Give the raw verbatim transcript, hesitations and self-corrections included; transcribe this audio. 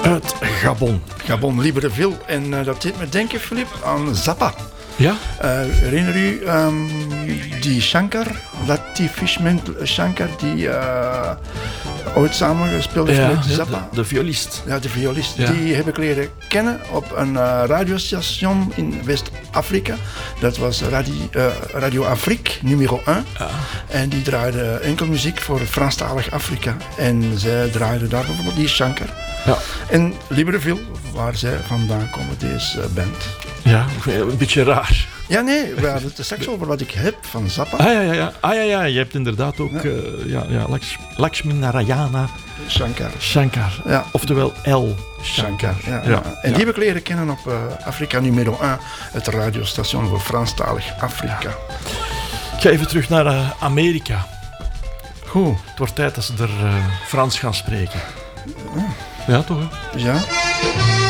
Uit Gabon. Gabon, Libreville. En uh, dat deed me denken, Filip, aan Zappa. Ja? Uh, herinner u um, die Shankar, Latifishman Shankar, die uh, ooit samengespeeld heeft Ja, met ja, Zappa? De, de violist. Ja, de violist. Ja. Die heb ik leren kennen op een uh, radiostation in West-Afrika. Dat was Radio, uh, Radio Afrique, nummer één. Ja. En die draaide enkel muziek voor Franstalig Afrika. En zij draaide daar bijvoorbeeld die Shankar. Ja. En Libreville, waar zij vandaan komen, deze uh, band. Ja, een beetje raar. Ja, nee, we hadden het straks over wat ik heb van Zappa. Ah ja, ja, ja. Ah, ja, ja. Je hebt inderdaad ook ja. Uh, ja, ja, Laksh, Lakshmi Narayana Shankar. Shankar. Ja. Oftewel L. Shankar. Ja, ja. ja. En die ja. heb ik leren kennen op uh, Afrika nummer één, het radiostation voor Franstalig Afrika. Ja. Ik ga even terug naar uh, Amerika. Goed. Het wordt tijd dat ze er uh, Frans gaan spreken. Ja, toch? Hè? Ja.